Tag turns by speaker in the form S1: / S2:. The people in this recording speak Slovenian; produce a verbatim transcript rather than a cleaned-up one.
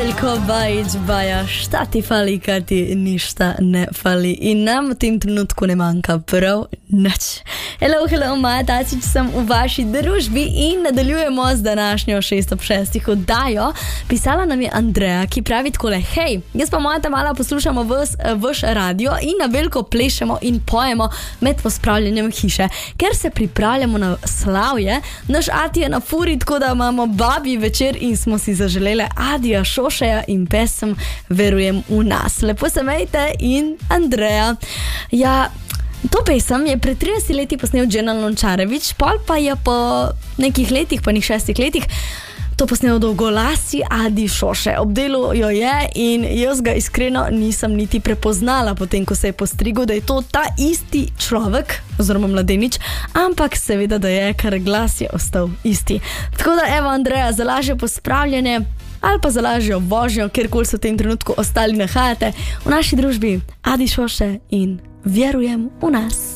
S1: Veljko Bajić Baja, šta ti fali kad ti ništa ne fali i nam v tem trenutku ne manjka prav nič. Hello, hello, Maja Tacić sem v vaši družbi in nadaljujemo z današnjo šest ob šestih oddajo. Pisala nam je Andreja, ki pravi takole: hej, jaz pa moja tamala poslušamo vas, vaš radio in na veliko plešemo in pojemo med pospravljanjem hiše. Ker se pripravljamo na slavje, naš ati je na furi, tako da imamo babi večer in smo si zaželele Adija Šošeja in pesem Verujem v nas. Lepo se mejte in Andreja. Ja, to pesem je pred tridesetimi leti posnel Dženan Lončarević, pol pa je po nekih letih, po nekih šestih letih, to posnel dolgolasi Adi Šoše. Obdelal jo je in jaz ga iskreno nisem niti prepoznala potem, ko se je postrigel, da je to ta isti človek, oziroma mladenič, ampak seveda, da je, ker glas je ostal isti. Tako da evo, Andreja, za lažje pospravljanje ali pa za lažjo vožnjo, kjerkoli se v tem trenutku ostali nahajate, v naši družbi Adi Šoše in Verujem v nas.